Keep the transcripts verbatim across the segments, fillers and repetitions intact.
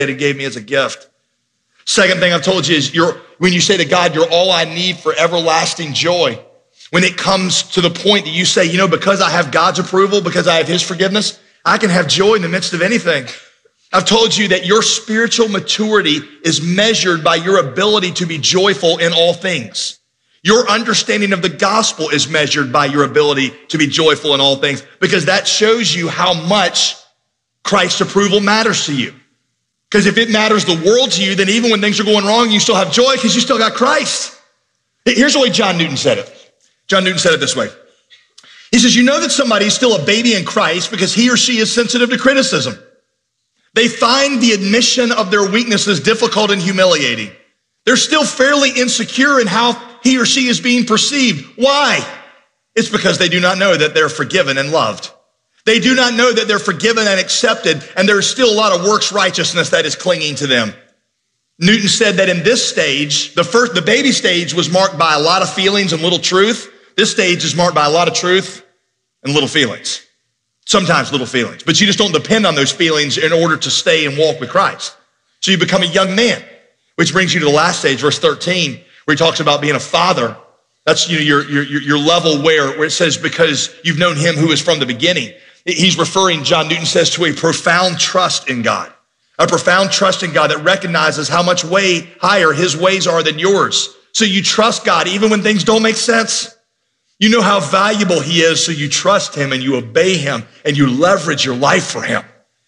that he gave me as a gift. Second thing I've told you is you're, when you say to God, you're all I need for everlasting joy. When it comes to the point that you say, you know, because I have God's approval, because I have his forgiveness, I can have joy in the midst of anything. I've told you that your spiritual maturity is measured by your ability to be joyful in all things. Your understanding of the gospel is measured by your ability to be joyful in all things, because that shows you how much Christ's approval matters to you. Because if it matters the world to you, then even when things are going wrong, you still have joy because you still got Christ. Here's the way John Newton said it. John Newton said it this way. He says, you know that somebody is still a baby in Christ because he or she is sensitive to criticism. They find the admission of their weaknesses difficult and humiliating. They're still fairly insecure in how he or she is being perceived. Why? It's because they do not know that they're forgiven and loved. They do not know that they're forgiven and accepted, and there's still a lot of works righteousness that is clinging to them. Newton said that in this stage, the first, the baby stage was marked by a lot of feelings and little truth. This stage is marked by a lot of truth and little feelings. Sometimes little feelings, but you just don't depend on those feelings in order to stay and walk with Christ. So you become a young man, which brings you to the last stage, verse thirteen, where he talks about being a father. That's you know, your, your, your level where, where it says, because you've known him who is from the beginning. He's referring, John Newton says, to a profound trust in God, a profound trust in God that recognizes how much way higher his ways are than yours. So you trust God even when things don't make sense. You know how valuable he is, so you trust him and you obey him and you leverage your life for him.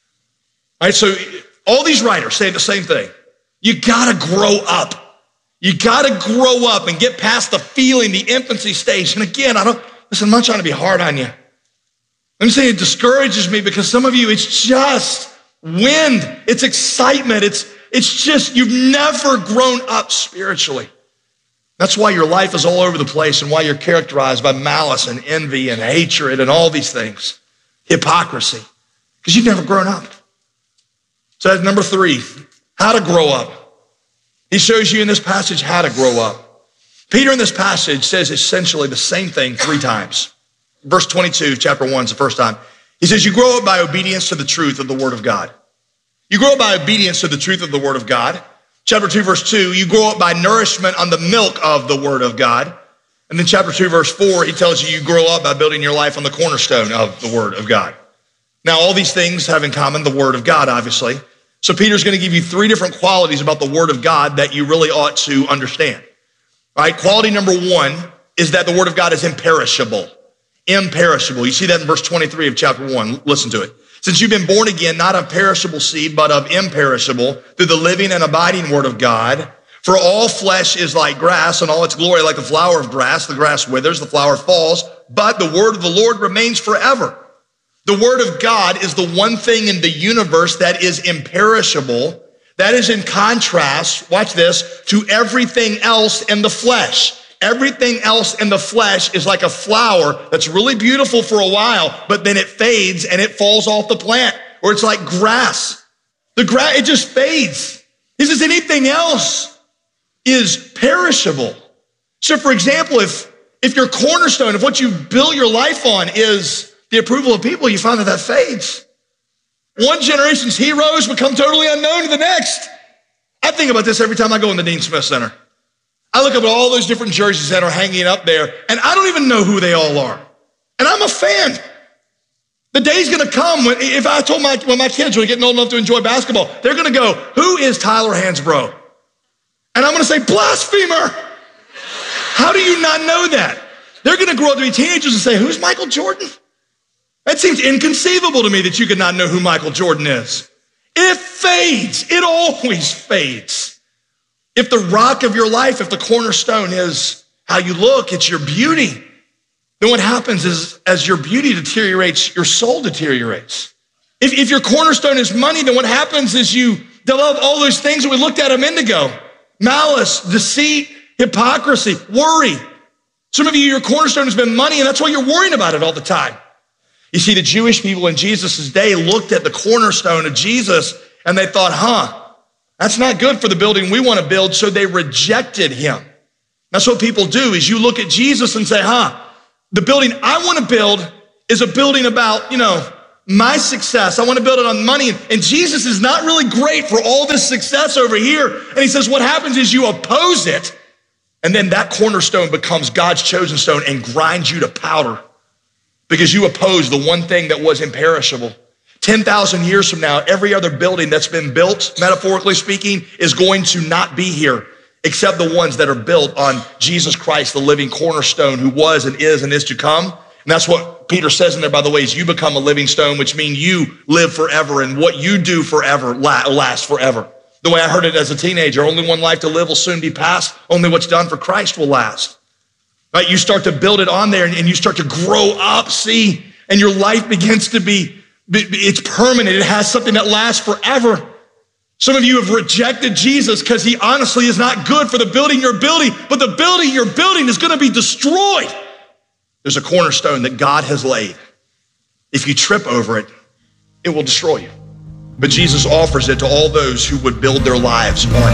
All right, so all these writers say the same thing. You gotta grow up. You gotta grow up and get past the feeling, the infancy stage. And again, I don't, listen, I'm not trying to be hard on you. I'm saying it discourages me because some of you, it's just wind. It's excitement. It's, it's just, you've never grown up spiritually. That's why your life is all over the place and why you're characterized by malice and envy and hatred and all these things. Hypocrisy, because you've never grown up. So that's number three, how to grow up. He shows you in this passage how to grow up. Peter in this passage says essentially the same thing three times. Verse twenty-two, chapter one is the first time. He says, you grow up by obedience to the truth of the word of God. You grow up by obedience to the truth of the word of God. Chapter two, verse two, you grow up by nourishment on the milk of the word of God. And then chapter two, verse four, he tells you you grow up by building your life on the cornerstone of the word of God. Now, all these things have in common the word of God, obviously. So Peter's going to give you three different qualities about the word of God that you really ought to understand. All right, quality number one is that the word of God is imperishable. Imperishable. You see that in verse twenty-three of chapter one. Listen to it. Since you've been born again, not of perishable seed, but of imperishable, through the living and abiding word of God. For all flesh is like grass, and all its glory like the flower of grass. The grass withers, the flower falls, but the word of the Lord remains forever. The word of God is the one thing in the universe that is imperishable. That is in contrast, watch this, to everything else in the flesh. Everything else in the flesh is like a flower that's really beautiful for a while, but then it fades and it falls off the plant. Or it's like grass. The grass, it just fades. He says anything else is perishable. So for example, if, if your cornerstone, if what you built your life on is the approval of people, you find that that fades. One generation's heroes become totally unknown to the next. I think about this every time I go in the Dean Smith Center. I look up at all those different jerseys that are hanging up there, and I don't even know who they all are. And I'm a fan. The day's gonna come when, if I told my, when my kids were getting old enough to enjoy basketball, they're gonna go, who is Tyler Hansbrough? And I'm gonna say, blasphemer. How do you not know that? They're gonna grow up to be teenagers and say, who's Michael Jordan? That seems inconceivable to me that you could not know who Michael Jordan is. It fades, it always fades. If the rock of your life, if the cornerstone is how you look, it's your beauty, then what happens is as your beauty deteriorates, your soul deteriorates. If, if your cornerstone is money, then what happens is you develop all those things that we looked at a minute ago. Malice, deceit, hypocrisy, worry. Some of you, your cornerstone has been money, and that's why you're worrying about it all the time. You see, the Jewish people in Jesus' day looked at the cornerstone of Jesus, and they thought, huh, that's not good for the building we want to build, so they rejected him. That's what people do, is you look at Jesus and say, huh, the building I want to build is a building about, you know, my success. I want to build it on money. And Jesus is not really great for all this success over here. And he says, what happens is you oppose it. And then that cornerstone becomes God's chosen stone and grinds you to powder because you oppose the one thing that was imperishable. ten thousand years from now, every other building that's been built, metaphorically speaking, is going to not be here except the ones that are built on Jesus Christ, the living cornerstone who was and is and is to come. And that's what Peter says in there, by the way, is you become a living stone, which means you live forever and what you do forever lasts forever. The way I heard it as a teenager, only one life to live will soon be past. Only what's done for Christ will last. Right? You start to build it on there and you start to grow up, see, and your life begins to be, it's permanent. It has something that lasts forever. Some of you have rejected Jesus because he honestly is not good for the building you're building, but the building you're building is going to be destroyed. There's a cornerstone that God has laid. If you trip over it, it will destroy you. But Jesus offers it to all those who would build their lives on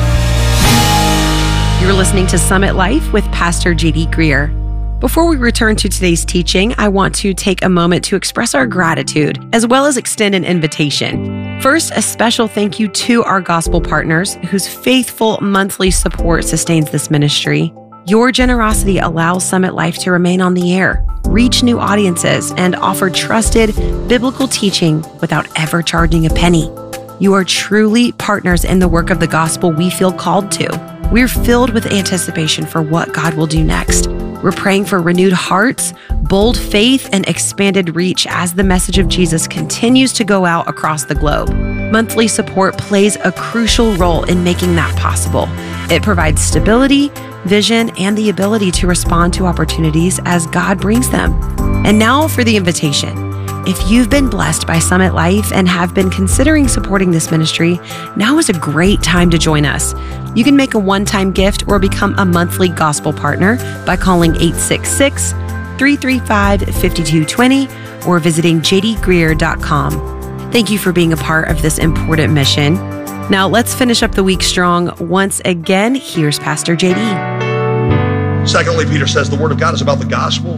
it. You're listening to Summit Life with Pastor J D Greear. Before we return to today's teaching, I want to take a moment to express our gratitude as well as extend an invitation. First, a special thank you to our gospel partners whose faithful monthly support sustains this ministry. Your generosity allows Summit Life to remain on the air, reach new audiences, and offer trusted biblical teaching without ever charging a penny. You are truly partners in the work of the gospel we feel called to. We're filled with anticipation for what God will do next. We're praying for renewed hearts, bold faith, and expanded reach as the message of Jesus continues to go out across the globe. Monthly support plays a crucial role in making that possible. It provides stability, vision, and the ability to respond to opportunities as God brings them. And now for the invitation. If you've been blessed by Summit Life and have been considering supporting this ministry, now is a great time to join us. You can make a one-time gift or become a monthly gospel partner by calling eight six six, three three five, five two two zero or visiting j d greear dot com. Thank you for being a part of this important mission. Now let's finish up the week strong. Once again, here's Pastor J D. Secondly, Peter says the word of God is about the gospel.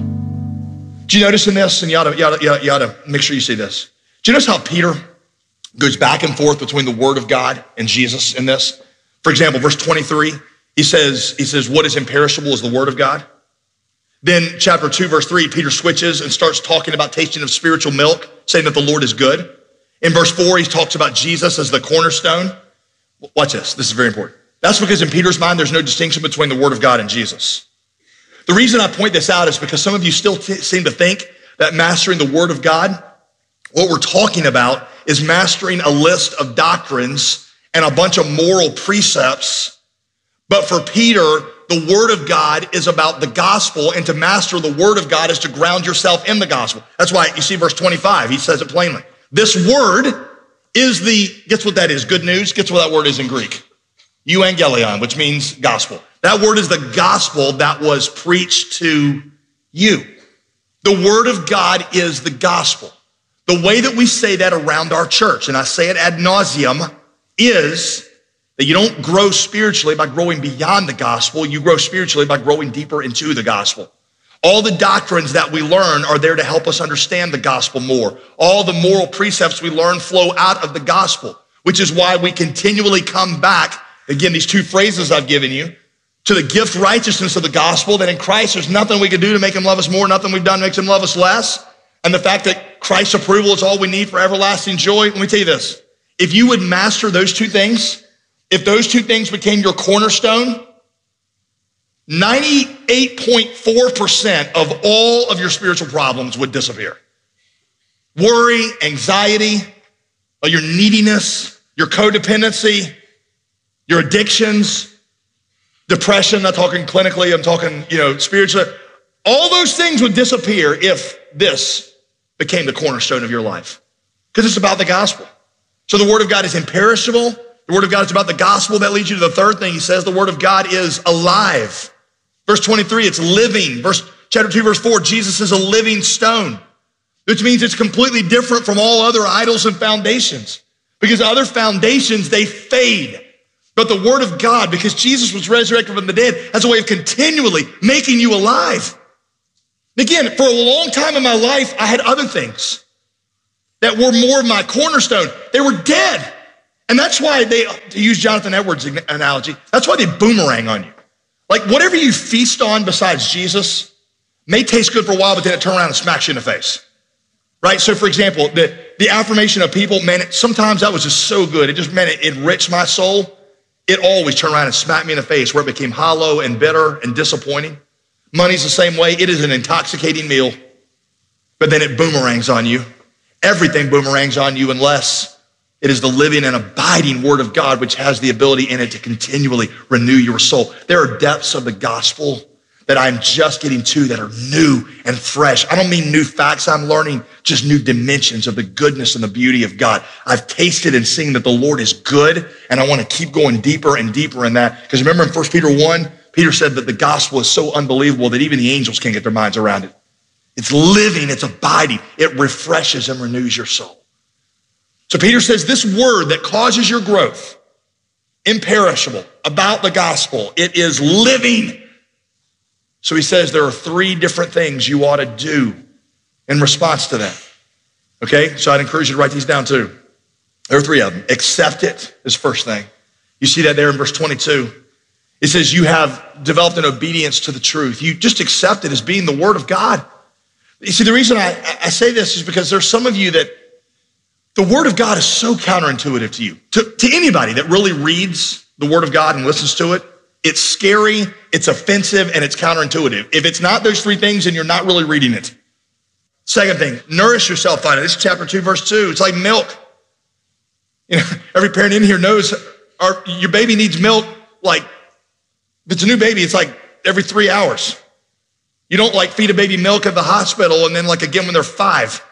Do you notice in this, and you ought to, you ought to, you ought to, you ought to make sure you see this. Do you notice how Peter goes back and forth between the word of God and Jesus in this? For example, verse twenty-three, he says, he says, what is imperishable is the word of God. Then chapter two, verse three, Peter switches and starts talking about tasting of spiritual milk, saying that the Lord is good. In verse four, he talks about Jesus as the cornerstone. Watch this. This is very important. That's because in Peter's mind, there's no distinction between the word of God and Jesus. The reason I point this out is because some of you still t- seem to think that mastering the word of God, what we're talking about is mastering a list of doctrines and a bunch of moral precepts. But for Peter, the word of God is about the gospel, and to master the word of God is to ground yourself in the gospel. That's why you see verse twenty-five, he says it plainly. This word is the, guess what that is? Good news. Guess what that word is in Greek? Euangelion, which means gospel. That word is the gospel that was preached to you. The word of God is the gospel. The way that we say that around our church, and I say it ad nauseum, is that you don't grow spiritually by growing beyond the gospel. You grow spiritually by growing deeper into the gospel. All the doctrines that we learn are there to help us understand the gospel more. All the moral precepts we learn flow out of the gospel, which is why we continually come back. Again, these two phrases I've given you, to the gift righteousness of the gospel, that in Christ there's nothing we can do to make him love us more, nothing we've done makes him love us less. And the fact that Christ's approval is all we need for everlasting joy. Let me tell you this. If you would master those two things, if those two things became your cornerstone, ninety-eight point four percent of all of your spiritual problems would disappear. Worry, anxiety, your neediness, your codependency, your addictions, depression, I'm not talking clinically, I'm talking, you know, spiritually. All those things would disappear if this became the cornerstone of your life, because it's about the gospel. So the word of God is imperishable. The word of God is about the gospel. That leads you to the third thing. He says the word of God is alive. Verse twenty-three, it's living. Verse chapter two, verse four, Jesus is a living stone, which means it's completely different from all other idols and foundations, because other foundations, they fade. But the word of God, because Jesus was resurrected from the dead, has a way of continually making you alive. Again, for a long time in my life, I had other things. that were more of my cornerstone, they were dead. And that's why they, to use Jonathan Edwards' analogy, that's why they boomerang on you. Like whatever you feast on besides Jesus may taste good for a while, but then it turns around and smacks you in the face. Right? So for example, the, the affirmation of people, man, it, sometimes that was just so good. It just meant it enriched my soul. It always turned around and smacked me in the face where it became hollow and bitter and disappointing. Money's the same way. It is an intoxicating meal, but then it boomerangs on you. Everything boomerangs on you unless it is the living and abiding word of God, which has the ability in it to continually renew your soul. There are depths of the gospel that I'm just getting to that are new and fresh. I don't mean new facts I'm learning, just new dimensions of the goodness and the beauty of God. I've tasted and seen that the Lord is good, and I want to keep going deeper and deeper in that. Because remember in First Peter one, Peter said that the gospel is so unbelievable that even the angels can't get their minds around it. It's living, it's abiding, it refreshes and renews your soul. So Peter says this word that causes your growth, imperishable, about the gospel, it is living. So he says there are three different things you ought to do in response to that. Okay, so I'd encourage you to write these down too. There are three of them. Accept it is first thing. You see that there in verse twenty-two. It says you have developed an obedience to the truth. You just accept it as being the word of God. You see, the reason I, I say this is because there's some of you that the word of God is so counterintuitive to you. To, to anybody that really reads the word of God and listens to it, it's scary, it's offensive, and it's counterintuitive. If it's not those three things, then you're not really reading it. Second thing, nourish yourself on it. This is chapter two, verse two. It's like milk. You know, every parent in here knows our, your baby needs milk. Like, if it's a new baby, it's like every three hours. You don't like feed a baby milk at the hospital and then like again when they're five.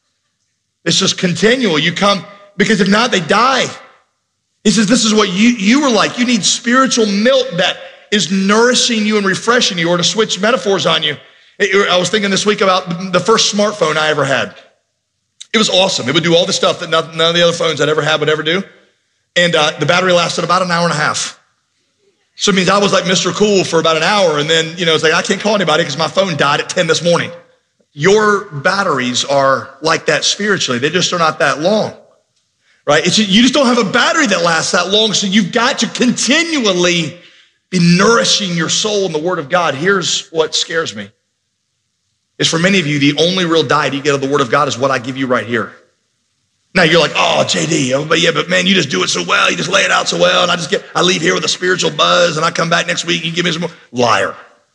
It's just continual. You come, because if not, they die. He says, this is what you, you were like. You need spiritual milk that is nourishing you and refreshing you. Or to switch metaphors on you, I was thinking this week about the first smartphone I ever had. It was awesome. It would do all the stuff that none, none of the other phones I'd ever had would ever do. And uh, the battery lasted about an hour and a half. So it means I was like Mister Cool for about an hour. And then, you know, it's like, I can't call anybody because my phone died at ten this morning. Your batteries are like that spiritually. They just are not that long, right? It's, you just don't have a battery that lasts that long. So you've got to continually be nourishing your soul in the word of God. Here's what scares me. Is for many of you, the only real diet you get of the word of God is what I give you right here. Now you're like, oh, J D, oh, but yeah, but man, you just do it so well. You just lay it out so well. And I just get, I leave here with a spiritual buzz and I come back next week and you give me some more. Liar.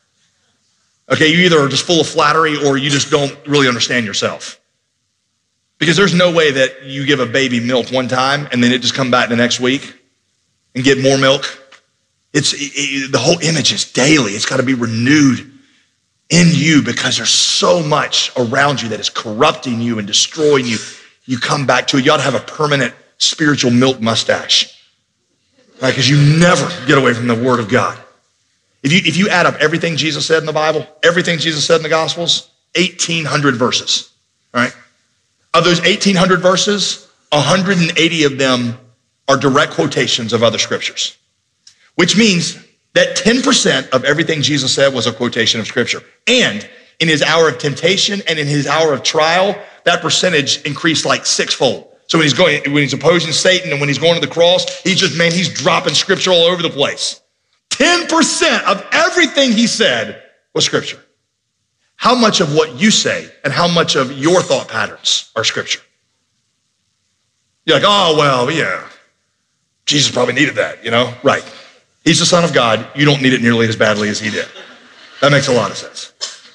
Okay, you either are just full of flattery or you just don't really understand yourself. Because there's no way that you give a baby milk one time and then it just come back the next week and get more milk. It's it, it, the whole image is daily. It's got to be renewed in you because there's so much around you that is corrupting you and destroying you. You come back to it. You ought to have a permanent spiritual milk mustache, right? Because you never get away from the word of God. If you, if you add up everything Jesus said in the Bible, everything Jesus said in the Gospels, eighteen hundred verses, all right? Of those eighteen hundred verses, one hundred eighty of them are direct quotations of other scriptures, which means that ten percent of everything Jesus said was a quotation of scripture. And in his hour of temptation and in his hour of trial, that percentage increased like sixfold. So when he's going, when he's opposing Satan and when he's going to the cross, he's just, man, he's dropping scripture all over the place. ten percent of everything he said was scripture. How much of what you say and how much of your thought patterns are scripture? You're like, oh, well, yeah, Jesus probably needed that, you know? Right. He's the Son of God. You don't need it nearly as badly as he did. That makes a lot of sense.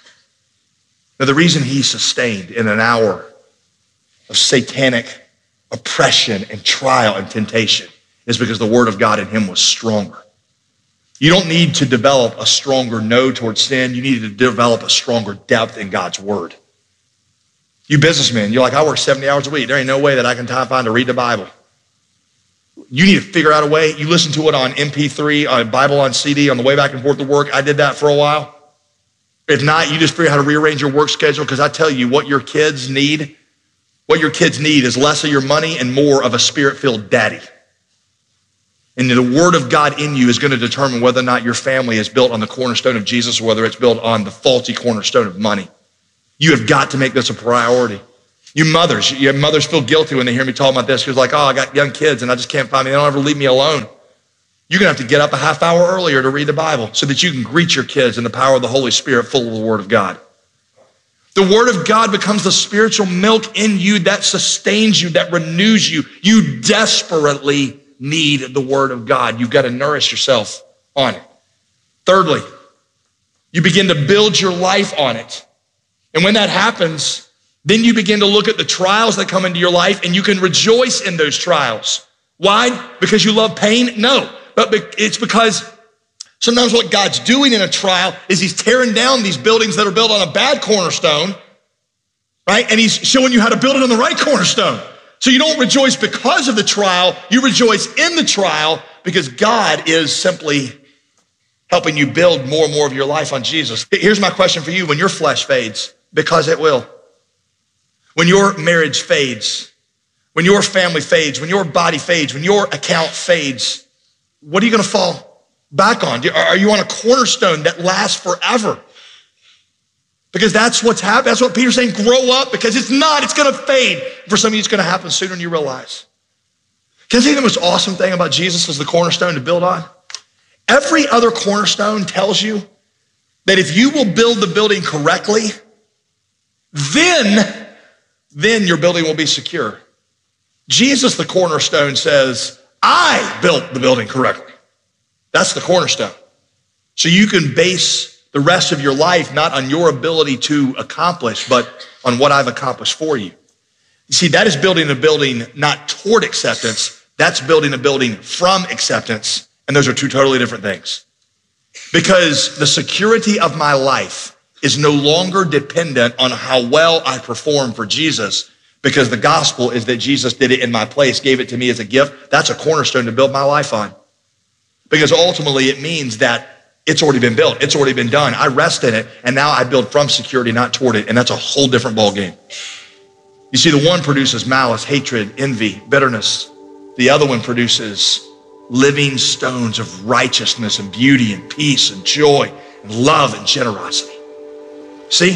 Now, the reason he sustained in an hour of satanic oppression and trial and temptation is because the word of God in him was stronger. You don't need to develop a stronger no towards sin. You need to develop a stronger depth in God's word. You businessmen, you're like, I work seventy hours a week. There ain't no way that I can find time to read the Bible. You need to figure out a way. You listen to it on M P three, on Bible on C D, on the way back and forth to work. I did that for a while. If not, you just figure out how to rearrange your work schedule, because I tell you what your kids need, what your kids need is less of your money and more of a spirit-filled daddy. And the word of God in you is going to determine whether or not your family is built on the cornerstone of Jesus or whether it's built on the faulty cornerstone of money. You have got to make this a priority. You mothers, you mothers feel guilty when they hear me talking about this because like, oh, I got young kids and I just can't find me. They don't ever leave me alone. You're gonna have to get up a half hour earlier to read the Bible so that you can greet your kids in the power of the Holy Spirit full of the Word of God. The Word of God becomes the spiritual milk in you that sustains you, that renews you. You desperately need the Word of God. You've got to nourish yourself on it. Thirdly, you begin to build your life on it. And when that happens, then you begin to look at the trials that come into your life and you can rejoice in those trials. Why? Because you love pain? No, but it's because sometimes what God's doing in a trial is he's tearing down these buildings that are built on a bad cornerstone, right? And he's showing you how to build it on the right cornerstone. So you don't rejoice because of the trial, you rejoice in the trial because God is simply helping you build more and more of your life on Jesus. Here's my question for you. When your flesh fades, because it will, when your marriage fades, when your family fades, when your body fades, when your account fades, what are you going to fall back on? Are you on a cornerstone that lasts forever? Because that's what's happening. That's what Peter's saying, grow up, because it's not, it's going to fade. For some of you, it's going to happen sooner than you realize. Can I tell you the most awesome thing about Jesus as the cornerstone to build on? Every other cornerstone tells you that if you will build the building correctly, then, then your building will be secure. Jesus, the cornerstone, says, I built the building correctly. That's the cornerstone. So you can base the rest of your life not on your ability to accomplish, but on what I've accomplished for you. You see, that is building a building not toward acceptance. That's building a building from acceptance. And those are two totally different things. Because the security of my life is no longer dependent on how well I perform for Jesus, because the gospel is that Jesus did it in my place, gave it to me as a gift. That's a cornerstone to build my life on. Because ultimately it means that it's already been built. It's already been done. I rest in it, and now I build from security, not toward it, and that's a whole different ballgame. You see, the one produces malice, hatred, envy, bitterness. The other one produces living stones of righteousness and beauty and peace and joy and love and generosity. See?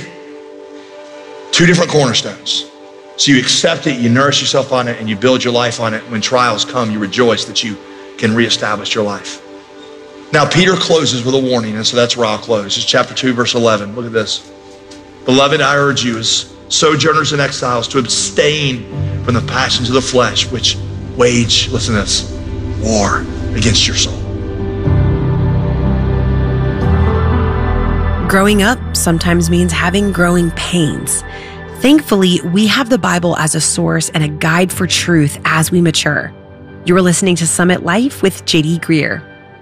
Two different cornerstones. So you accept it, you nourish yourself on it, and you build your life on it. When trials come, you rejoice that you can reestablish your life. Now, Peter closes with a warning, and so that's where I'll close. It's chapter two, verse eleven. Look at this. Beloved, I urge you as sojourners and exiles to abstain from the passions of the flesh, which wage, listen to this, war against your soul. Growing up sometimes means having growing pains. Thankfully, we have the Bible as a source and a guide for truth as we mature. You are listening to Summit Life with J D Greear.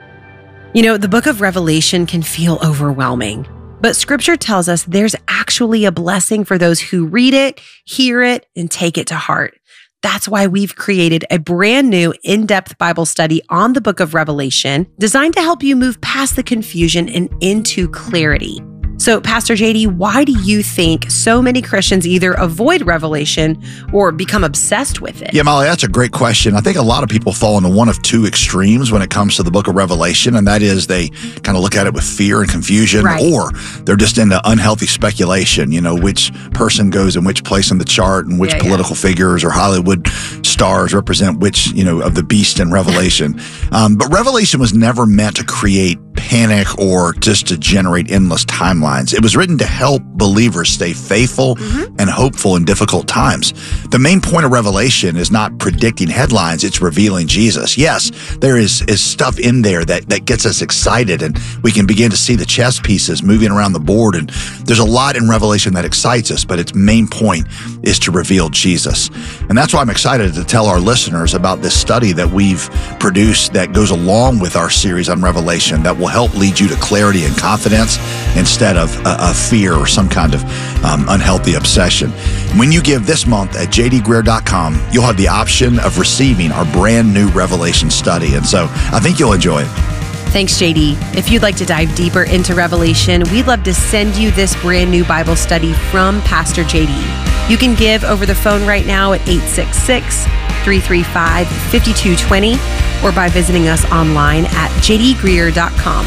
You know, the book of Revelation can feel overwhelming, but scripture tells us there's actually a blessing for those who read it, hear it, and take it to heart. That's why we've created a brand new in-depth Bible study on the book of Revelation designed to help you move past the confusion and into clarity. So, Pastor J D, why do you think so many Christians either avoid Revelation or become obsessed with it? Yeah, Molly, that's a great question. I think a lot of people fall into one of two extremes when it comes to the book of Revelation, and that is they kind of look at it with fear and confusion, right, or they're just into unhealthy speculation, you know, which person goes in which place in the chart and which yeah, political yeah. figures or Hollywood stars represent which, you know, of the beast in Revelation. um, but Revelation was never meant to create panic or just to generate endless timelines. It was written to help believers stay faithful mm-hmm. and hopeful in difficult times. The main point of Revelation is not predicting headlines, it's revealing Jesus. Yes, there is, is stuff in there that, that gets us excited, and we can begin to see the chess pieces moving around the board, and there's a lot in Revelation that excites us, but its main point is to reveal Jesus. And that's why I'm excited to tell our listeners about this study that we've produced that goes along with our series on Revelation that will help lead you to clarity and confidence instead of a, a fear or some kind of um, unhealthy obsession. When you give this month at j d greear dot com, you'll have the option of receiving our brand new Revelation study. And so I think you'll enjoy it. Thanks, J D. If you'd like to dive deeper into Revelation, we'd love to send you this brand new Bible study from Pastor J D. You can give over the phone right now at eight six six, three three five, five two two zero or by visiting us online at j d greear dot com.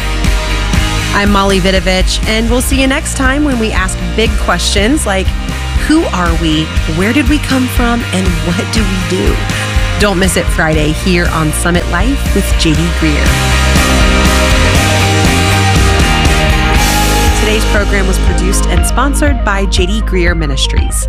I'm Molly Vidovich, and we'll see you next time when we ask big questions like, Who are we? Where did we come from? And what do we do? Don't miss it Friday here on Summit Life with J D Greear. Today's program was produced and sponsored by J D Greear Ministries.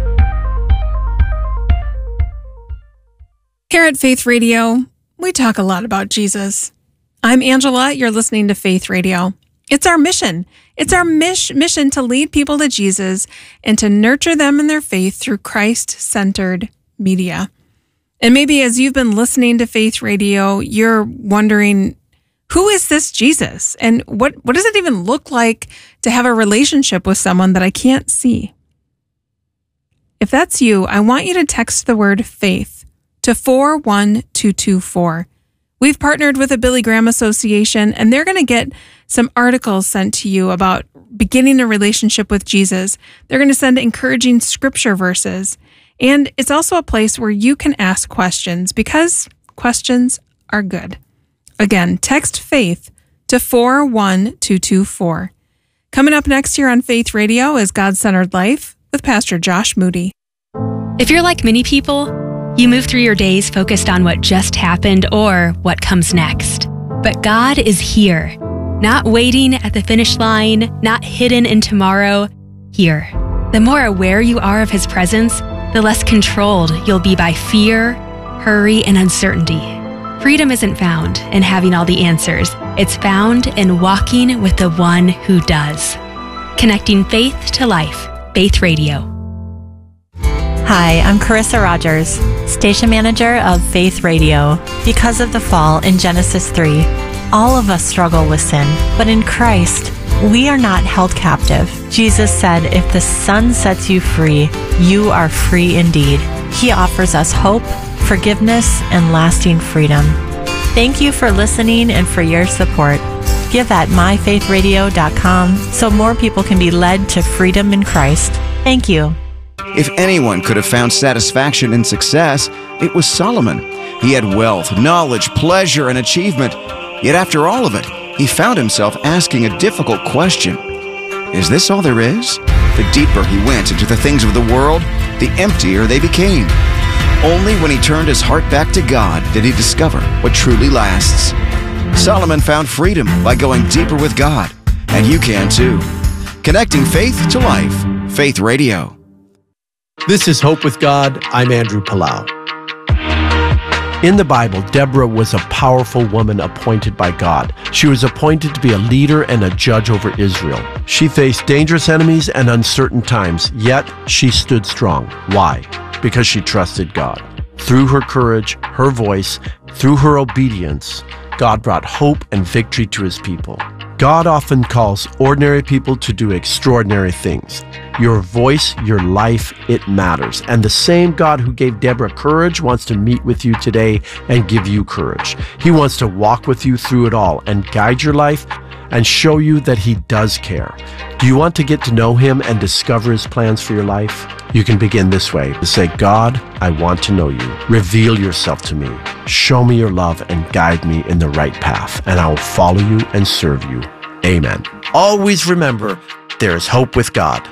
Here at Faith Radio, we talk a lot about Jesus. I'm Angela. You're listening to Faith Radio. It's our mission. It's our mish- mission to lead people to Jesus and to nurture them in their faith through Christ-centered media. And maybe as you've been listening to Faith Radio, you're wondering, who is this Jesus? And what, what does it even look like to have a relationship with someone that I can't see? If that's you, I want you to text the word faith to four one two two four. We've partnered with the Billy Graham Association, and they're going to get some articles sent to you about beginning a relationship with Jesus. They're going to send encouraging scripture verses. And it's also a place where you can ask questions because questions are good. Again, text faith to four one two two four. Coming up next here on Faith Radio is God-Centered Life with Pastor Josh Moody. If you're like many people, you move through your days focused on what just happened or what comes next. But God is here, not waiting at the finish line, not hidden in tomorrow, here. The more aware you are of His presence, the less controlled you'll be by fear, hurry, and uncertainty. Freedom isn't found in having all the answers. It's found in walking with the one who does. Connecting faith to life. Faith Radio. Hi, I'm Carissa Rogers, station manager of Faith Radio. Because of the fall in Genesis three, all of us struggle with sin, but in Christ, we are not held captive. Jesus said, if the Son sets you free, you are free indeed. He offers us hope, forgiveness, and lasting freedom. Thank you for listening and for your support. Give at my faith radio dot com so more people can be led to freedom in Christ. Thank you. If anyone could have found satisfaction in success, it was Solomon. He had wealth, knowledge, pleasure, and achievement. Yet after all of it, he found himself asking a difficult question. Is this all there is? The deeper he went into the things of the world, the emptier they became. Only when he turned his heart back to God did he discover what truly lasts. Solomon found freedom by going deeper with God, and you can too. Connecting faith to life. Faith Radio. This is Hope with God. I'm Andrew Palau. In the Bible, Deborah was a powerful woman appointed by God. She was appointed to be a leader and a judge over Israel. She faced dangerous enemies and uncertain times, yet she stood strong. Why? Because she trusted God. Through her courage, her voice, through her obedience, God brought hope and victory to His people. God often calls ordinary people to do extraordinary things. Your voice, your life, it matters. And the same God who gave Deborah courage wants to meet with you today and give you courage. He wants to walk with you through it all and guide your life and show you that He does care. Do you want to get to know Him and discover His plans for your life? You can begin this way. Say, God, I want to know you. Reveal yourself to me. Show me your love and guide me in the right path, and I will follow you and serve you. Amen. Always remember, there is hope with God.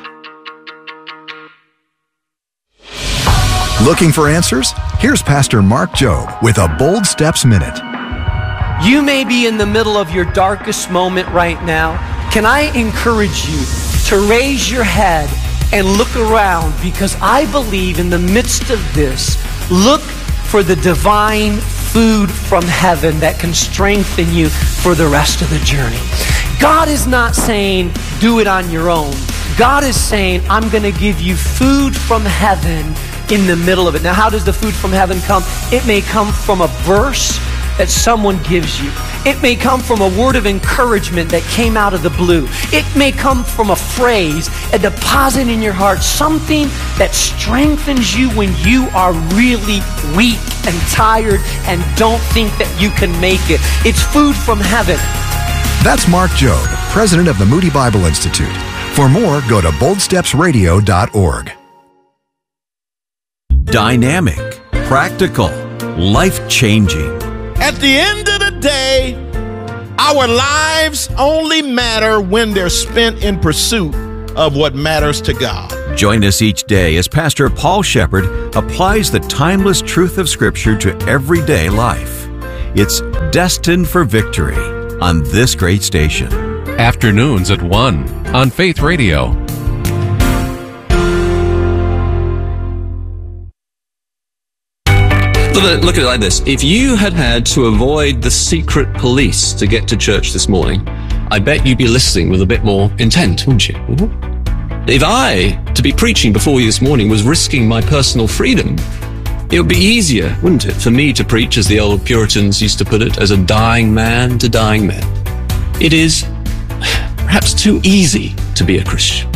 Looking for answers? Here's Pastor Mark Jobe with a Bold Steps Minute. You may be in the middle of your darkest moment right now. Can I encourage you to raise your head and look around, because I believe in the midst of this, look for the divine food from heaven that can strengthen you for the rest of the journey. God is not saying, do it on your own. God is saying, I'm going to give you food from heaven in the middle of it. Now, how does the food from heaven come? It may come from a verse that someone gives you. It may come from a word of encouragement that came out of the blue. It may come from a phrase, a deposit in your heart, something that strengthens you when you are really weak and tired and don't think that you can make it. It's food from heaven. That's Mark Jobe, president of the Moody Bible Institute. For more, go to bold steps radio dot org. Dynamic, practical, life-changing. At the end of the day, our lives only matter when they're spent in pursuit of what matters to God. Join us each day as Pastor Paul Shepherd applies the timeless truth of Scripture to everyday life. It's Destined for Victory on this great station. Afternoons at one on Faith Radio. Look at it like this. If you had had to avoid the secret police to get to church this morning, I bet you'd be listening with a bit more intent, wouldn't you? If I, to be preaching before you this morning, was risking my personal freedom, it would be easier, wouldn't it, for me to preach, as the old Puritans used to put it, as a dying man to dying men. It is perhaps too easy to be a Christian.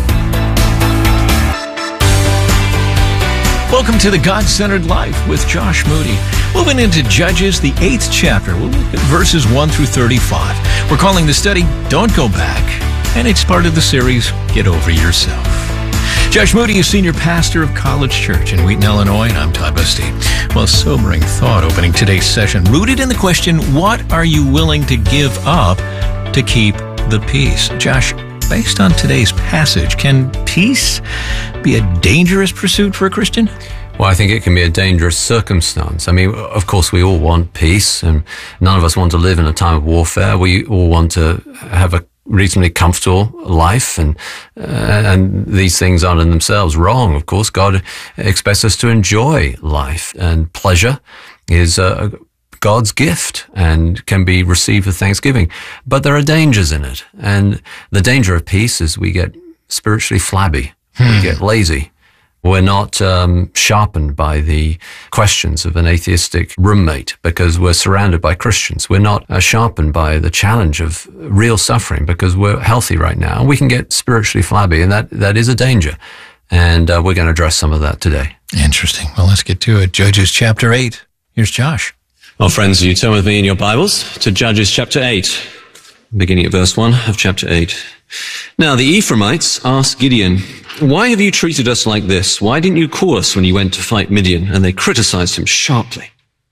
Welcome to the God-Centered Life with Josh Moody. Moving into Judges, the eighth chapter. We'll look at verses one through thirty-five. We're calling the study, Don't Go Back, and it's part of the series, Get Over Yourself. Josh Moody is senior pastor of College Church in Wheaton, Illinois, and I'm Todd Busty. Well, sobering thought opening today's session, rooted in the question, what are you willing to give up to keep the peace? Josh, based on today's passage, can peace be a dangerous pursuit for a Christian? Well, I think it can be a dangerous circumstance. I mean, of course, we all want peace, and none of us want to live in a time of warfare. We all want to have a reasonably comfortable life, and uh, and these things aren't in themselves wrong. Of course, God expects us to enjoy life, and pleasure is a God's gift and can be received with thanksgiving. But there are dangers in it. And the danger of peace is we get spiritually flabby. Hmm. We get lazy. We're not um, sharpened by the questions of an atheistic roommate because we're surrounded by Christians. We're not uh, sharpened by the challenge of real suffering because we're healthy right now. We can get spiritually flabby, and that, that is a danger. And uh, we're going to address some of that today. Interesting. Well, let's get to it. Judges chapter eight. Here's Josh. Well, friends, you turn with me in your Bibles to Judges chapter eight, beginning at verse one of chapter eight. Now the Ephraimites asked Gideon, "Why have you treated us like this? Why didn't you call us when you went to fight Midian?" And they criticized him sharply.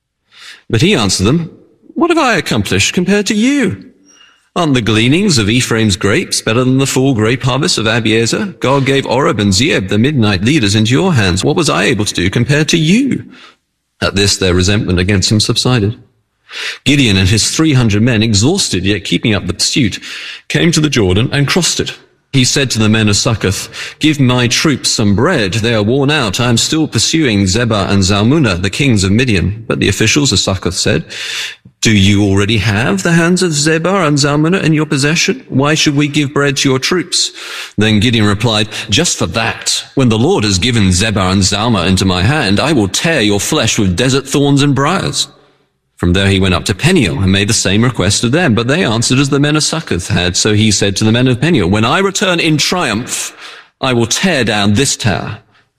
But he answered them, "What have I accomplished compared to you? Aren't the gleanings of Ephraim's grapes better than the full grape harvest of Abiezer? God gave Oreb and Zeeb, the midnight leaders, into your hands. What was I able to do compared to you?" At this, their resentment against him subsided. Gideon and his three hundred men, exhausted yet keeping up the pursuit, came to the Jordan and crossed it. He said to the men of Succoth, "Give my troops some bread. They are worn out. I am still pursuing Zebah and Zalmunna, the kings of Midian." But the officials of Succoth said, "Do you already have the hands of Zebah and Zalmunna in your possession? Why should we give bread to your troops?" Then Gideon replied, "Just for that, when the Lord has given Zebah and Zalmunna into my hand, I will tear your flesh with desert thorns and briars." From there he went up to Peniel and made the same request to them, but they answered as the men of Succoth had. So he said to the men of Peniel, "When I return in triumph, I will tear down this tower."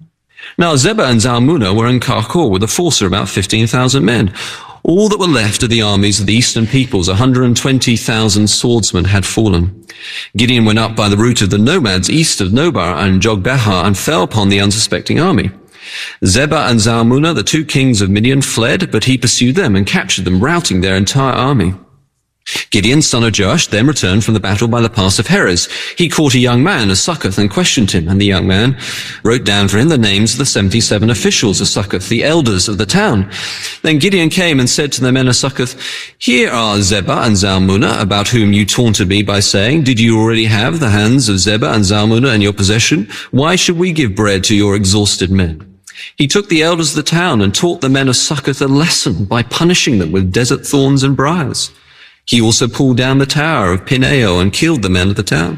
Now Zebah and Zalmunna were in Karkor with a force of about fifteen thousand men. All that were left of the armies of the eastern peoples, one hundred twenty thousand swordsmen, had fallen. Gideon went up by the route of the nomads east of Nobar and Jogbehar and fell upon the unsuspecting army. Zebah and Zalmunna, the two kings of Midian, fled, but he pursued them and captured them, routing their entire army. Gideon, son of Joash, then returned from the battle by the pass of Heres. He caught a young man of Succoth and questioned him, and the young man wrote down for him the names of the seventy-seven officials of Succoth, the elders of the town. Then Gideon came and said to the men of Succoth, "Here are Zebah and Zalmunna, about whom you taunted me by saying, 'Did you already have the hands of Zebah and Zalmunna in your possession? Why should we give bread to your exhausted men?' He took the elders of the town and taught the men of Succoth a lesson by punishing them with desert thorns and briars. He also pulled down the tower of Pineo and killed the men of the town.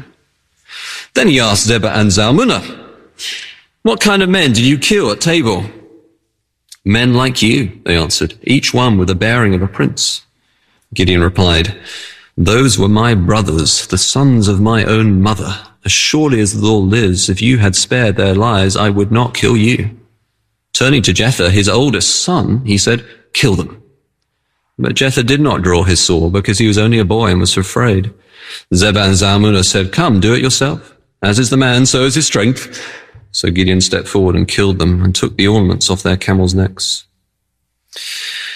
Then he asked Zebah and Zalmunna, 'What kind of men did you kill at Tabor?' 'Men like you,' they answered, 'each one with the bearing of a prince.' Gideon replied, 'Those were my brothers, the sons of my own mother. As surely as the Lord lives, if you had spared their lives, I would not kill you.' Turning to Jether, his oldest son, he said, 'Kill them.' But Jether did not draw his sword because he was only a boy and was afraid. Zebah and Zalmunna said, 'Come, do it yourself. As is the man, so is his strength.' So Gideon stepped forward and killed them and took the ornaments off their camels' necks.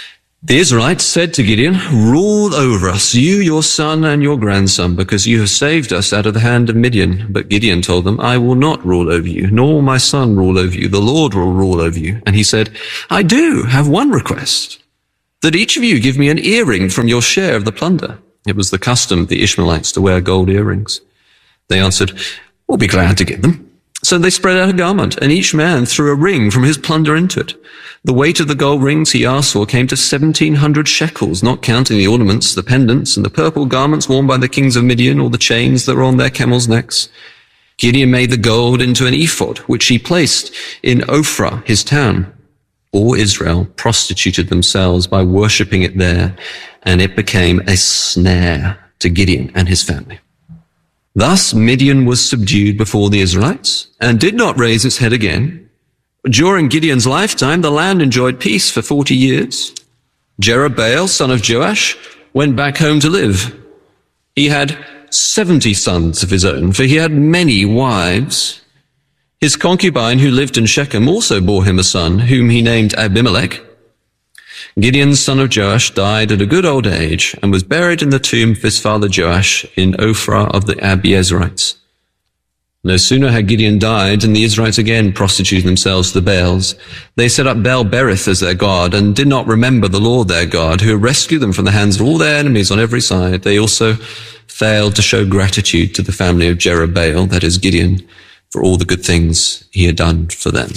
The Israelites said to Gideon, "Rule over us, you, your son, and your grandson, because you have saved us out of the hand of Midian." But Gideon told them, "I will not rule over you, nor will my son rule over you. The Lord will rule over you." And he said, "I do have one request, that each of you give me an earring from your share of the plunder." It was the custom of the Ishmaelites to wear gold earrings. They answered, "We'll be glad to give them." So they spread out a garment, and each man threw a ring from his plunder into it. The weight of the gold rings he asked for came to seventeen hundred shekels, not counting the ornaments, the pendants, and the purple garments worn by the kings of Midian, or the chains that were on their camels' necks. Gideon made the gold into an ephod, which he placed in Ophrah, his town. All Israel prostituted themselves by worshipping it there, and it became a snare to Gideon and his family. Thus Midian was subdued before the Israelites and did not raise its head again. During Gideon's lifetime, the land enjoyed peace for forty years. Jerubbaal, son of Joash, went back home to live. He had seventy sons of his own, for he had many wives. His concubine, who lived in Shechem, also bore him a son, whom he named Abimelech. Gideon, son of Joash, died at a good old age and was buried in the tomb of his father Joash in Ophrah of the Abiezrites. No sooner had Gideon died than the Israelites again prostituted themselves to the Baals. They set up Baal-berith as their god and did not remember the Lord their God, who had rescued them from the hands of all their enemies on every side. They also failed to show gratitude to the family of Jerubbaal, that is Gideon, for all the good things he had done for them.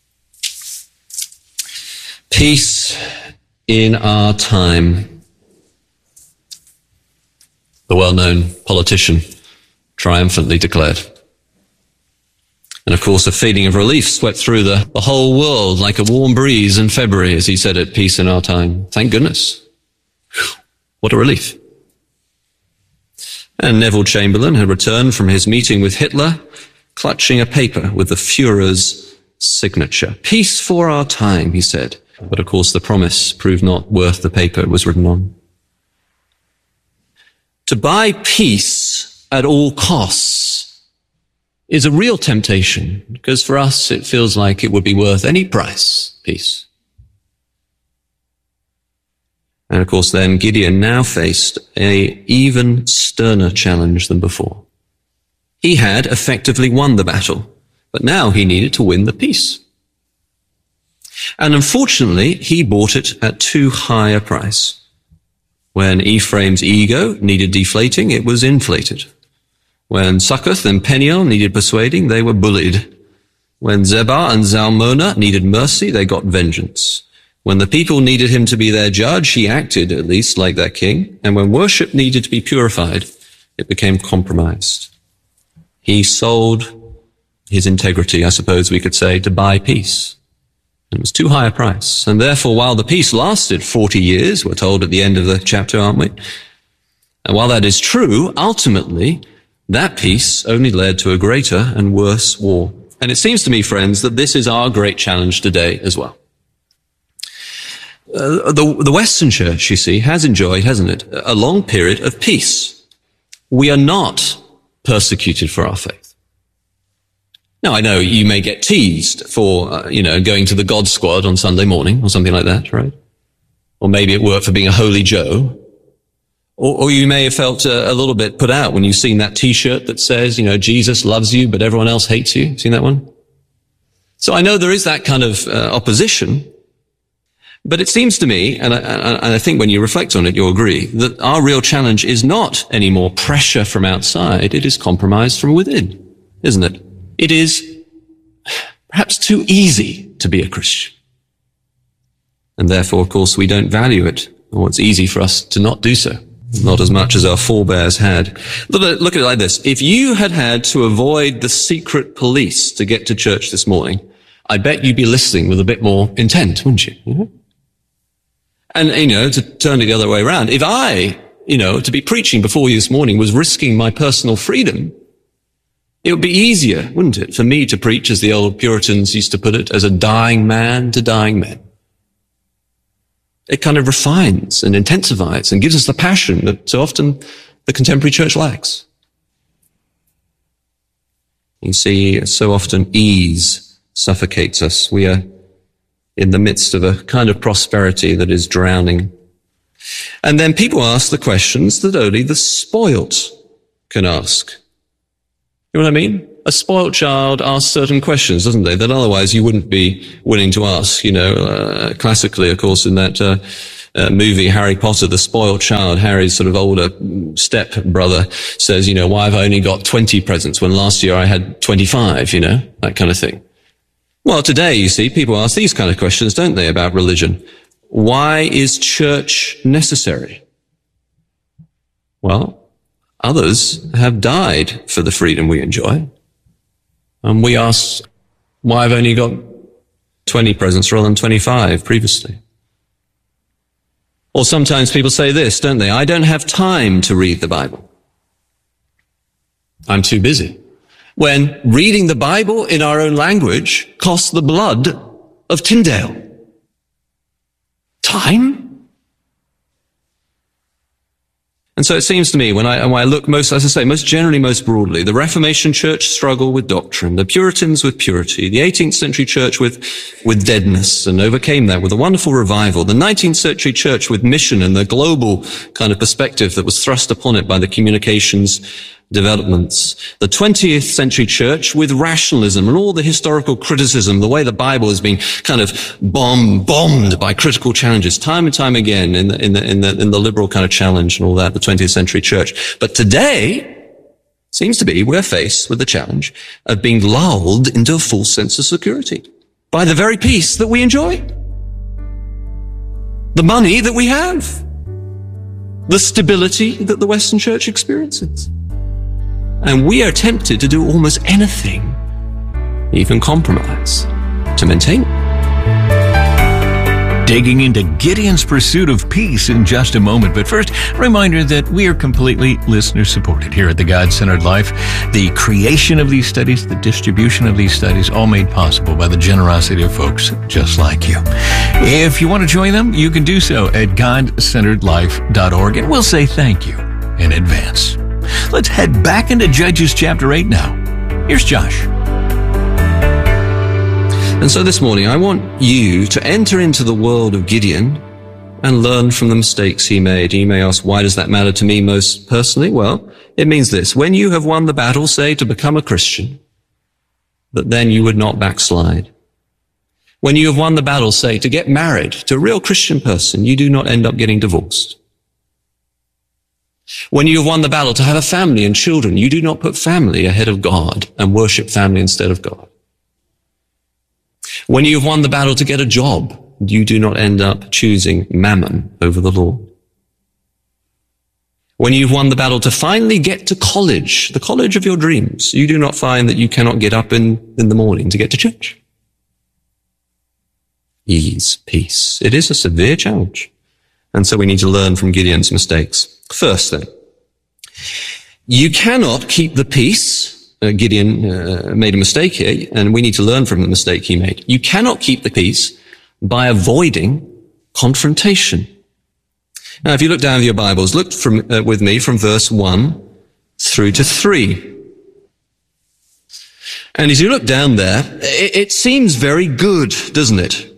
Peace in our time. The well-known politician triumphantly declared. And of course, a feeling of relief swept through the, the whole world like a warm breeze in February as he said it, "Peace in our time." Thank goodness. What a relief. And Neville Chamberlain had returned from his meeting with Hitler, clutching a paper with the Führer's signature. "Peace for our time," he said. But of course, the promise proved not worth the paper it was written on. To buy peace at all costs is a real temptation, because for us it feels like it would be worth any price, peace. And of course then Gideon now faced an even sterner challenge than before. He had effectively won the battle, but now he needed to win the peace. And unfortunately, he bought it at too high a price. When Ephraim's ego needed deflating, it was inflated. When Succoth and Peniel needed persuading, they were bullied. When Zebah and Zalmunna needed mercy, they got vengeance. When the people needed him to be their judge, he acted, at least, like their king. And when worship needed to be purified, it became compromised. He sold his integrity, I suppose we could say, to buy peace. It was too high a price. And therefore, while the peace lasted forty years, we're told at the end of the chapter, aren't we? And while that is true, ultimately, that peace only led to a greater and worse war. And it seems to me, friends, that this is our great challenge today as well. Uh, the, the Western Church, you see, has enjoyed, hasn't it, a long period of peace. We are not persecuted for our faith. Now, I know you may get teased for, uh, you know, going to the God Squad on Sunday morning or something like that, right? Or maybe at work for being a holy Joe. Or, or you may have felt uh, a little bit put out when you've seen that T-shirt that says, you know, Jesus loves you, but everyone else hates you. Seen that one? So I know there is that kind of uh, opposition. But it seems to me, and I, and I think when you reflect on it, you'll agree, that our real challenge is not any more pressure from outside. It is compromise from within, isn't it? It is perhaps too easy to be a Christian. And therefore, of course, we don't value it, or it's easy for us to not do so, not as much as our forebears had. Look at, look at it like this. If you had had to avoid the secret police to get to church this morning, I bet you'd be listening with a bit more intent, wouldn't you? Mm-hmm. And, you know, to turn it the other way around, if I, you know, to be preaching before you this morning was risking my personal freedom, it would be easier, wouldn't it, for me to preach, as the old Puritans used to put it, as a dying man to dying men. It kind of refines and intensifies and gives us the passion that so often the contemporary church lacks. You see, so often ease suffocates us. We are in the midst of a kind of prosperity that is drowning. And then people ask the questions that only the spoilt can ask. You know what I mean? A spoilt child asks certain questions, doesn't they, that otherwise you wouldn't be willing to ask. You know, uh, classically, of course, in that uh, uh, movie, Harry Potter, the spoilt child, Harry's sort of older step brother says, you know, why have I only got twenty presents when last year I had twenty-five, you know, that kind of thing. Well, today, you see, people ask these kind of questions, don't they, about religion. Why is church necessary? Well, others have died for the freedom we enjoy. And we ask, why I've only got twenty presents rather than twenty-five previously. Or sometimes people say this, don't they? I don't have time to read the Bible. I'm too busy. When reading the Bible in our own language costs the blood of Tyndale. Time? And so it seems to me, when I, when I look most, as I say, most generally, most broadly, the Reformation Church struggled with doctrine, the Puritans with purity, the eighteenth century church with, with deadness and overcame that with a wonderful revival, the nineteenth century church with mission and the global kind of perspective that was thrust upon it by the communications developments, the twentieth century church with rationalism and all the historical criticism, the way the Bible has been kind of bomb, bombed by critical challenges time and time again in the, in the, in the, in the liberal kind of challenge and all that, the twentieth century church. But today, seems to be, we're faced with the challenge of being lulled into a false sense of security by the very peace that we enjoy, the money that we have, the stability that the Western church experiences. And we are tempted to do almost anything, even compromise, to maintain it. Digging into Gideon's pursuit of peace in just a moment. But first, a reminder that we are completely listener-supported here at The God-Centered Life. The creation of these studies, the distribution of these studies, all made possible by the generosity of folks just like you. If you want to join them, you can do so at god centered life dot org, and we'll say thank you in advance. Let's head back into Judges chapter eight now. Here's Josh. And so this morning, I want you to enter into the world of Gideon and learn from the mistakes he made. You may ask, why does that matter to me most personally? Well, it means this. When you have won the battle, say, to become a Christian, that then you would not backslide. When you have won the battle, say, to get married to a real Christian person, you do not end up getting divorced. When you have won the battle to have a family and children, you do not put family ahead of God and worship family instead of God. When you have won the battle to get a job, you do not end up choosing mammon over the Lord. When you've won the battle to finally get to college, the college of your dreams, you do not find that you cannot get up in, in the morning to get to church. Ease, peace. It is a severe challenge. And so we need to learn from Gideon's mistakes. First, then, you cannot keep the peace. Uh, Gideon uh, made a mistake here, and we need to learn from the mistake he made. You cannot keep the peace by avoiding confrontation. Now, if you look down at your Bibles, look from, uh, with me from verse one through to three. And as you look down there, it, it seems very good, doesn't it?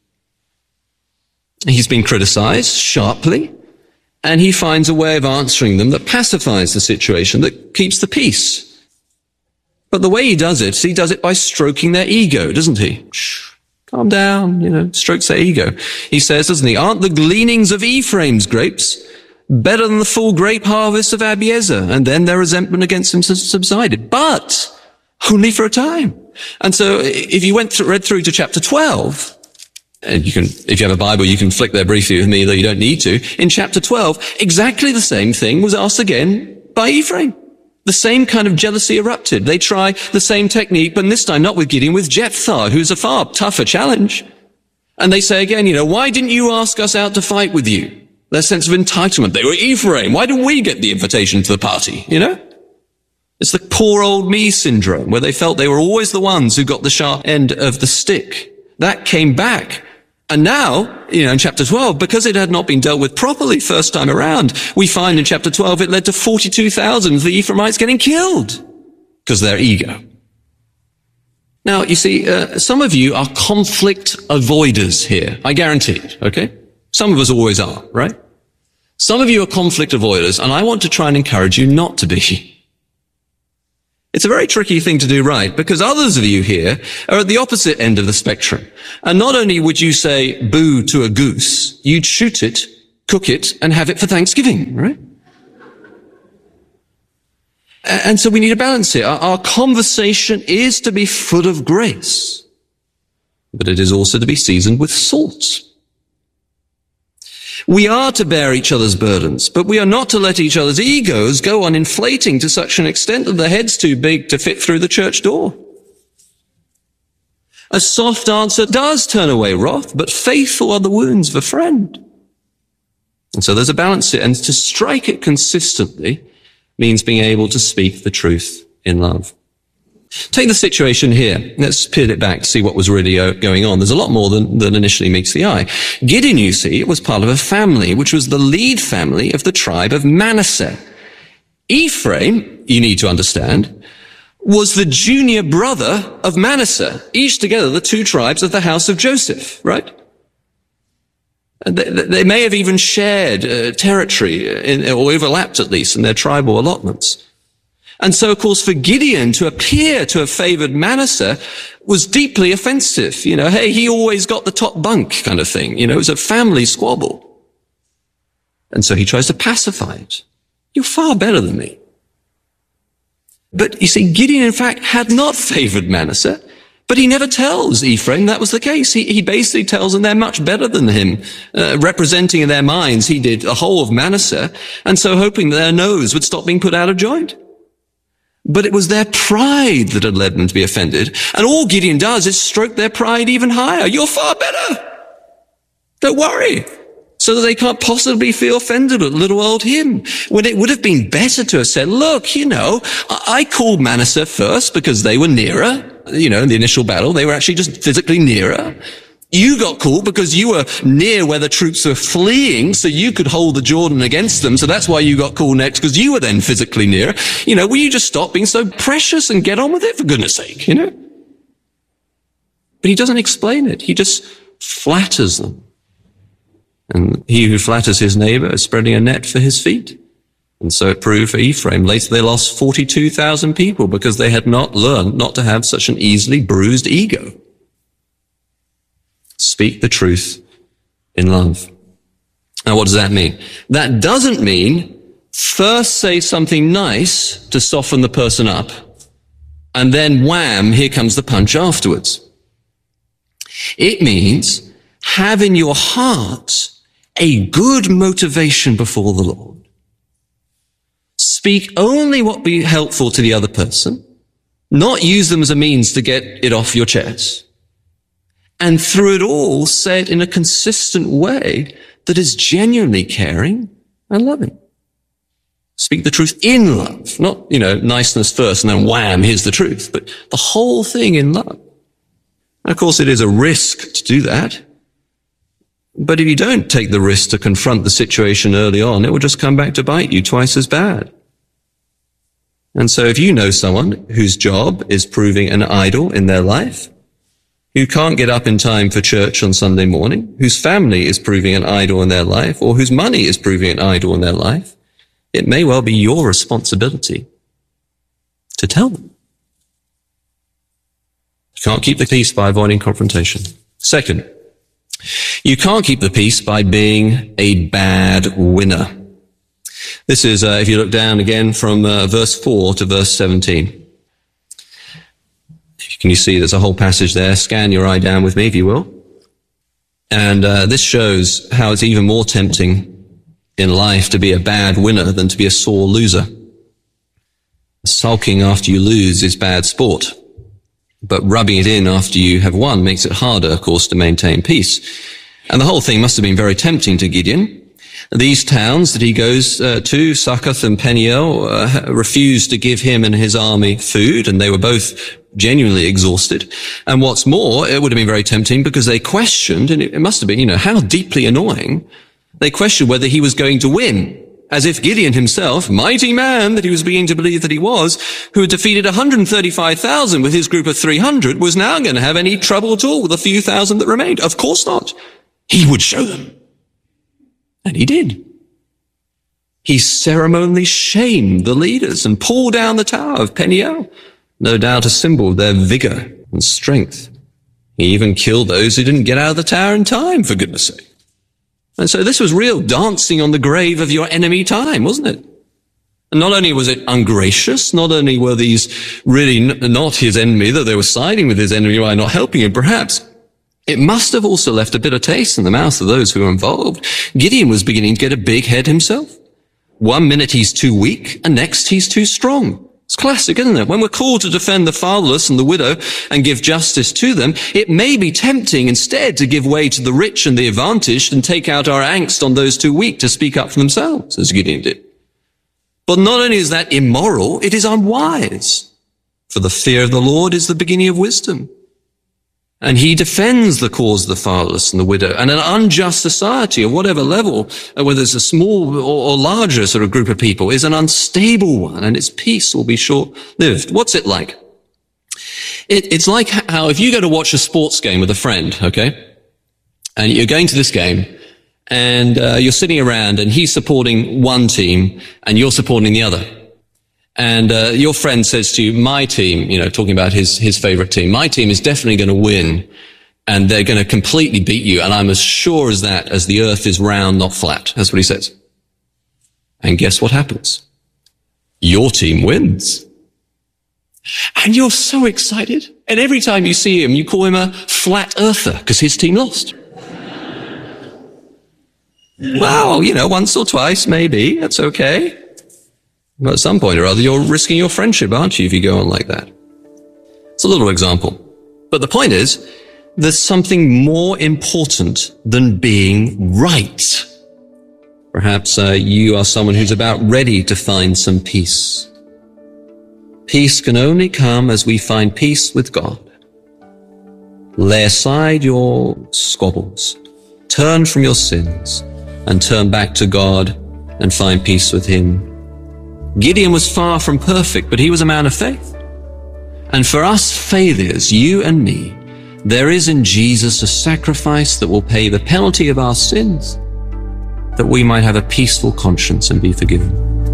He's been criticized sharply, and he finds a way of answering them that pacifies the situation, that keeps the peace. But the way he does it, he does it by stroking their ego, doesn't he? Shh, calm down, you know, strokes their ego. He says, doesn't he, aren't the gleanings of Ephraim's grapes better than the full grape harvest of Abiezer? And then their resentment against him subsided, but only for a time. And so if you went through, read through to chapter twelve, and you can, if you have a Bible, you can flick there briefly with me, though you don't need to. In chapter twelve, exactly the same thing was asked again by Ephraim. The same kind of jealousy erupted. They try the same technique, but this time not with Gideon, with Jephthah, who's a far tougher challenge. And they say again, you know, why didn't you ask us out to fight with you? Their sense of entitlement. They were Ephraim. Why didn't we get the invitation to the party? You know? It's the poor old me syndrome, where they felt they were always the ones who got the sharp end of the stick. That came back. And now, you know, in chapter twelve, because it had not been dealt with properly first time around, we find in chapter twelve it led to forty-two thousand of the Ephraimites getting killed because of their ego. Now, you see, uh, some of you are conflict avoiders here. I guarantee it, okay? Some of us always are, right? Some of you are conflict avoiders, and I want to try and encourage you not to be. It's a very tricky thing to do right, because others of you here are at the opposite end of the spectrum. And not only would you say boo to a goose, you'd shoot it, cook it, and have it for Thanksgiving, right? And so we need a balance here. Our conversation is to be full of grace, but it is also to be seasoned with salt. We are to bear each other's burdens, but we are not to let each other's egos go on inflating to such an extent that the head's too big to fit through the church door. A soft answer does turn away wrath, but faithful are the wounds of a friend. And so there's a balance here, and to strike it consistently means being able to speak the truth in love. Take the situation here. Let's peel it back to see what was really going on. There's a lot more than, than initially meets the eye. Gideon, you see, was part of a family, which was the lead family of the tribe of Manasseh. Ephraim, you need to understand, was the junior brother of Manasseh. Each together, the two tribes of the house of Joseph, right? They, they may have even shared uh, territory, in, or overlapped at least, in their tribal allotments. And so, of course, for Gideon to appear to have favored Manasseh was deeply offensive. You know, hey, he always got the top bunk kind of thing. You know, it was a family squabble. And so he tries to pacify it. You're far better than me. But you see, Gideon, in fact, had not favored Manasseh, but he never tells Ephraim that was the case. He, he basically tells them they're much better than him, uh, representing in their minds he did the whole of Manasseh, and so hoping that their nose would stop being put out of joint. But it was their pride that had led them to be offended. And all Gideon does is stroke their pride even higher. You're far better. Don't worry. So that they can't possibly feel offended at little old him. When it would have been better to have said, look, you know, I called Manasseh first because they were nearer. You know, in the initial battle, they were actually just physically nearer. You got called because you were near where the troops were fleeing, so you could hold the Jordan against them. So that's why you got called next, because you were then physically near. You know, will you just stop being so precious and get on with it, for goodness sake, you know? But he doesn't explain it. He just flatters them. And he who flatters his neighbor is spreading a net for his feet. And so it proved for Ephraim. Later they lost forty-two thousand people because they had not learned not to have such an easily bruised ego. Speak the truth in love. Now, what does that mean? That doesn't mean first say something nice to soften the person up, and then wham, here comes the punch afterwards. It means have in your heart a good motivation before the Lord. Speak only what be helpful to the other person, not use them as a means to get it off your chest. And through it all, say it in a consistent way that is genuinely caring and loving. Speak the truth in love, not, you know, niceness first and then wham, here's the truth, but the whole thing in love. And of course, it is a risk to do that. But if you don't take the risk to confront the situation early on, it will just come back to bite you twice as bad. And so if you know someone whose job is proving an idol in their life, who can't get up in time for church on Sunday morning, whose family is proving an idol in their life, or whose money is proving an idol in their life, it may well be your responsibility to tell them. You can't keep the peace by avoiding confrontation. Second, you can't keep the peace by being a bad winner. This is, uh, if you look down again from uh, verse four to verse seventeen. Can you see there's a whole passage there? Scan your eye down with me, if you will. And uh, this shows how it's even more tempting in life to be a bad winner than to be a sore loser. Sulking after you lose is bad sport, but rubbing it in after you have won makes it harder, of course, to maintain peace. And the whole thing must have been very tempting to Gideon. These towns that he goes uh, to, Succoth and Peniel, uh, refused to give him and his army food, and they were both genuinely exhausted. And what's more, it would have been very tempting because they questioned, and it must have been, you know, how deeply annoying, they questioned whether he was going to win. As if Gideon himself, mighty man that he was beginning to believe that he was, who had defeated one hundred thirty-five thousand with his group of three hundred, was now going to have any trouble at all with the few thousand that remained. Of course not. He would show them. And he did. He ceremonially shamed the leaders and pulled down the tower of Peniel, no doubt a symbol of their vigor and strength. He even killed those who didn't get out of the tower in time, for goodness sake. And so this was real dancing on the grave of your enemy time, wasn't it? And not only was it ungracious, not only were these really n- not his enemy, that they were siding with his enemy by not helping him, perhaps, it must have also left a bitter taste in the mouth of those who were involved. Gideon was beginning to get a big head himself. One minute he's too weak, and next he's too strong. It's classic, isn't it? When we're called to defend the fatherless and the widow and give justice to them, it may be tempting instead to give way to the rich and the advantaged and take out our angst on those too weak to speak up for themselves, as Gideon did. But not only is that immoral, it is unwise. For the fear of the Lord is the beginning of wisdom. And he defends the cause of the fatherless and the widow. And an unjust society of whatever level, whether it's a small or, or larger sort of group of people, is an unstable one, and its peace will be short-lived. What's it like? It, it's like how if you go to watch a sports game with a friend, okay, and you're going to this game, and uh, you're sitting around, and he's supporting one team, and you're supporting the other. And uh, your friend says to you, my team, you know, talking about his his favorite team, my team is definitely going to win, and they're going to completely beat you, and I'm as sure as that, as the earth is round, not flat. That's what he says. And guess what happens? Your team wins. And you're so excited. And every time you see him, you call him a flat earther, because his team lost. Well, you know, once or twice, maybe. That's okay. But at some point or other, you're risking your friendship, aren't you, if you go on like that? It's a little example. But the point is, there's something more important than being right. Perhaps uh, you are someone who's about ready to find some peace. Peace can only come as we find peace with God. Lay aside your squabbles, turn from your sins, and turn back to God and find peace with Him. Gideon was far from perfect, but he was a man of faith. And for us failures, you and me, there is in Jesus a sacrifice that will pay the penalty of our sins, that we might have a peaceful conscience and be forgiven.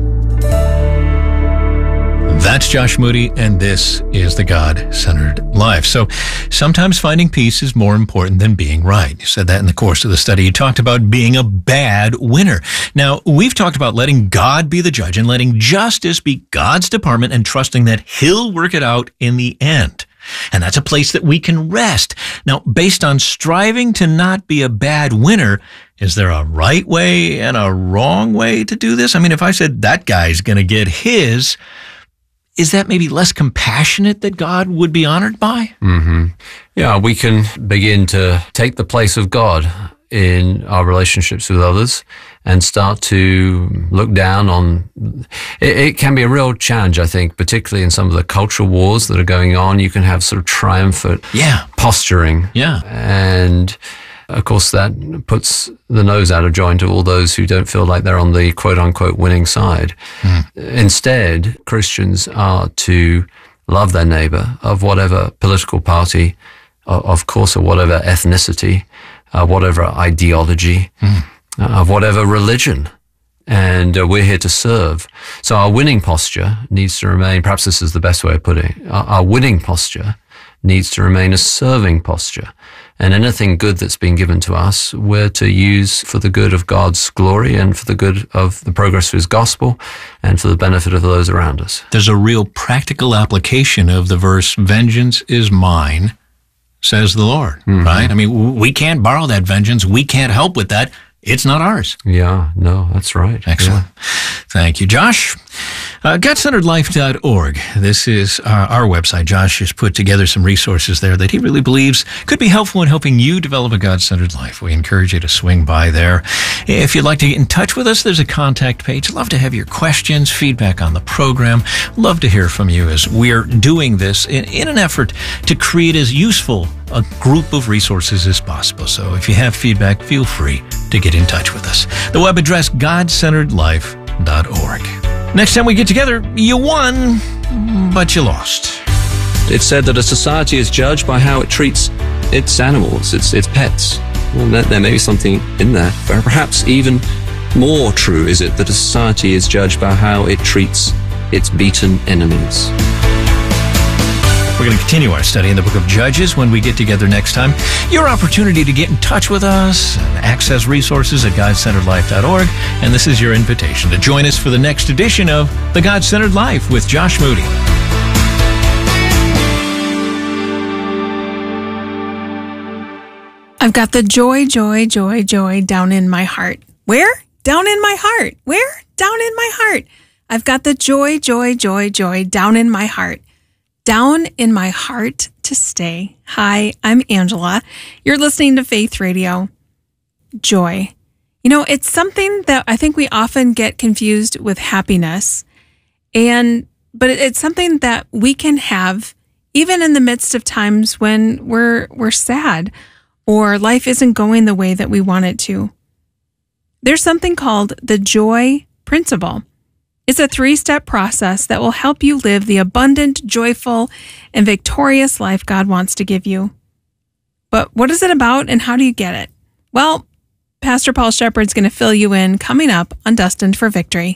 That's Josh Moody, and this is the God-Centered Life. So sometimes finding peace is more important than being right. You said that in the course of the study. You talked about being a bad winner. Now, we've talked about letting God be the judge and letting justice be God's department and trusting that He'll work it out in the end. And that's a place that we can rest. Now, based on striving to not be a bad winner, is there a right way and a wrong way to do this? I mean, if I said that guy's going to get his, is that maybe less compassionate that God would be honored by? Mm-hmm. Yeah, we can begin to take the place of God in our relationships with others and start to look down on it. It can be a real challenge, I think, particularly in some of the cultural wars that are going on. You can have sort of triumphant yeah. posturing. Yeah. And of course, that puts the nose out of joint of all those who don't feel like they're on the quote-unquote winning side. Mm. Instead, Christians are to love their neighbor of whatever political party, of course, or whatever ethnicity, uh, whatever ideology, mm. uh, of whatever religion. And uh, we're here to serve. So our winning posture needs to remain, perhaps this is the best way of putting it, our, our winning posture needs to remain a serving posture. And anything good that's been given to us, we're to use for the good of God's glory and for the good of the progress of His gospel and for the benefit of those around us. There's a real practical application of the verse, vengeance is mine, says the Lord, mm-hmm. right? I mean, we can't borrow that vengeance. We can't help with that. It's not ours. Yeah, no, that's right. Excellent. Yeah. Thank you, Josh. Uh, God Centered Life dot org. This is our, our website. Josh has put together some resources there that he really believes could be helpful in helping you develop a God-centered life. We encourage you to swing by there. If you'd like to get in touch with us, there's a contact page. Love to have your questions, feedback on the program. Love to hear from you as we're doing this in, in an effort to create as useful a group of resources as possible. So if you have feedback, feel free to get in touch with us. The web address, God Centered Life dot org. Next time we get together, you won, but you lost. It's said that a society is judged by how it treats its animals, its its pets. Well, there, there may be something in there. But perhaps even more true is it that a society is judged by how it treats its beaten enemies. We're going to continue our study in the book of Judges when we get together next time. Your opportunity to get in touch with us and access resources at God Centered Life dot org. And this is your invitation to join us for the next edition of The God-Centered Life with Josh Moody. I've got the joy, joy, joy, joy down in my heart. Where? Down in my heart. Where? Down in my heart. I've got the joy, joy, joy, joy down in my heart. Down in my heart to stay. Hi, I'm Angela. You're listening to Faith Radio. Joy. You know, it's something that I think we often get confused with happiness. And, but it's something that we can have even in the midst of times when we're, we're sad, or life isn't going the way that we want it to. There's something called the joy principle. It's a three-step process that will help you live the abundant, joyful, and victorious life God wants to give you. But what is it about and how do you get it? Well, Pastor Paul Shepard's going to fill you in coming up on Destined for Victory.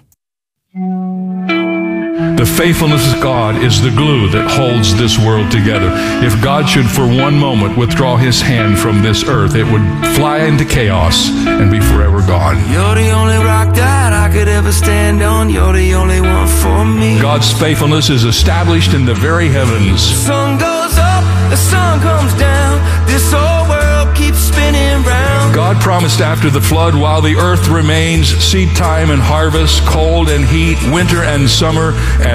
The faithfulness of God is the glue that holds this world together. If God should for one moment withdraw his hand from this earth, it would fly into chaos and be forever gone. You're the only rock that I could ever stand on. You're the only one for me. God's faithfulness is established in the very heavens. The sun goes up, the sun comes down. This whole world keeps spinning round. God promised after the flood, while the earth remains, seed time and harvest, cold and heat, winter and summer, and